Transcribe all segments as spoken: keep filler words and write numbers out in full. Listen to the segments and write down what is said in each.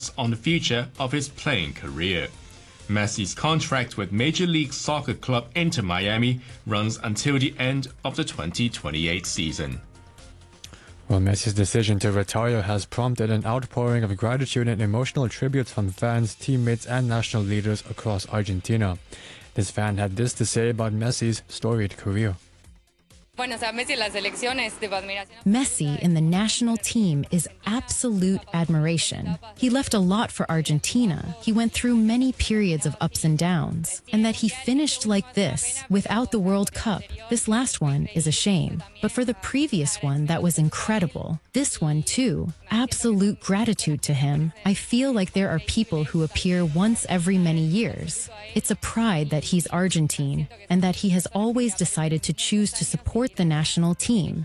on the future of his playing career. Messi's contract with Major League Soccer club Inter Miami runs until the end of the twenty twenty-eight season. Well, Messi's decision to retire has prompted an outpouring of gratitude and emotional tributes from fans, teammates, and national leaders across Argentina. This fan had this to say about Messi's storied career. Messi in the national team is absolute admiration. He left a lot for Argentina. He went through many periods of ups and downs. And that he finished like this, without the World Cup, this last one is a shame. But for the previous one, that was incredible. This one, too. Absolute gratitude to him. I feel like there are people who appear once every many years. It's a pride that he's Argentine and that he has always decided to choose to support the national team.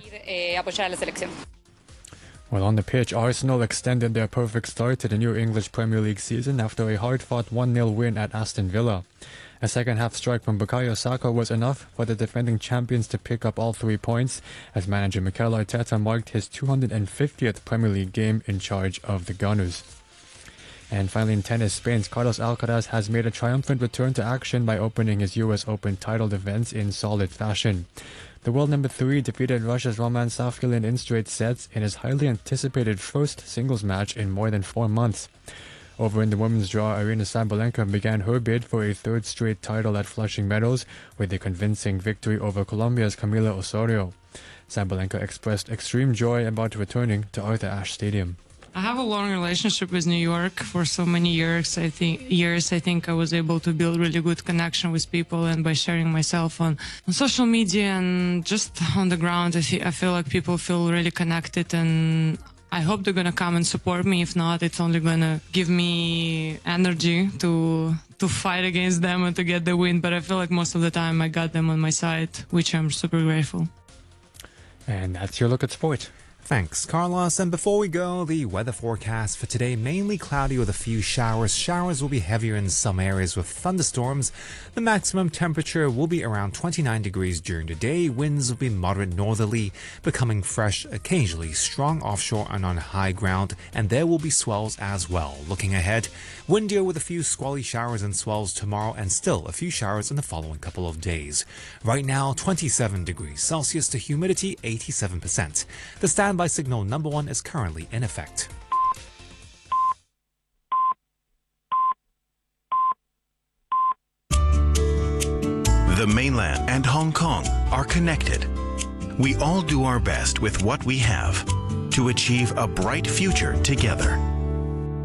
Well, on the pitch, Arsenal extended their perfect start to the new English Premier League season after a hard-fought one nil win at Aston Villa. A second-half strike from Bukayo Saka was enough for the defending champions to pick up all three points, as manager Mikel Arteta marked his two hundred fiftieth Premier League game in charge of the Gunners. And finally in tennis, Spain's Carlos Alcaraz has made a triumphant return to action by opening his U S Open title defense in solid fashion. The world number three defeated Russia's Roman Safkilin in straight sets in his highly anticipated first singles match in more than four months. Over in the women's draw, Aryna Sabalenka began her bid for a third straight title at Flushing Meadows with a convincing victory over Colombia's Camila Osorio. Sabalenka expressed extreme joy about returning to Arthur Ashe Stadium. I have a long relationship with New York for so many years. I think years. I think I was able to build really good connection with people, and by sharing myself on, on social media and just on the ground, I, th- I feel like people feel really connected, and I hope they're gonna come and support me. If not, it's only gonna give me energy to to fight against them and to get the win. But I feel like most of the time I got them on my side, which I'm super grateful. And that's your look at sport. Thanks, Carlos. And before we go, the weather forecast for today, mainly cloudy with a few showers. Showers will be heavier in some areas with thunderstorms. The maximum temperature will be around twenty-nine degrees during the day. Winds will be moderate northerly, becoming fresh, occasionally strong offshore and on high ground, and there will be swells as well. Looking ahead, windier with a few squally showers and swells tomorrow, and still a few showers in the following couple of days. Right now, twenty-seven degrees Celsius, the humidity eighty-seven percent. The stand by signal number one is currently in effect. The mainland and Hong Kong are connected. We all do our best with what we have to achieve a bright future together.